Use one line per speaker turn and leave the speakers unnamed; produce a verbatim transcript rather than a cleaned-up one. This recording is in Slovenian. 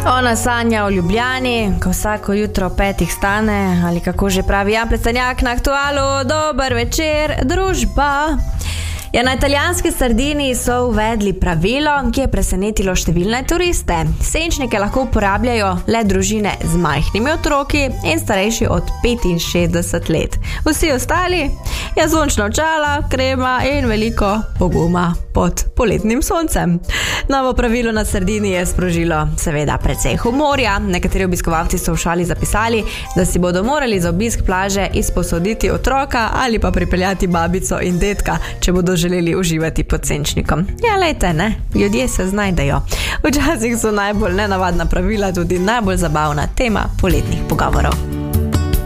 Ona sanja o Ljubljani, ko vsako jutro ob petih stane, ali kako že pravi Jan Plestenjak na Aktualu, dober večer, družba. Ja, na italijanski Sardiniji so uvedli pravilo, ki je presenetilo številne turiste. Senčnike lahko uporabljajo le družine z majhnimi otroki in starejši od petinšestdeset let. Vsi ostali je sončna očala, krema in veliko poguma pod poletnim soncem. Novo pravilo na Sardiniji je sprožilo seveda precej humorja. Nekateri obiskovalci so v šali zapisali, da si bodo morali za obisk plaže izposoditi otroka ali pa pripeljati babico in dedka, če bodo želeli uživati pod senčnikom. Ja, lejte, ne, ljudje se znajdejo. Včasih so najbolj nenavadna pravila tudi najbolj zabavna tema poletnih pogovorov.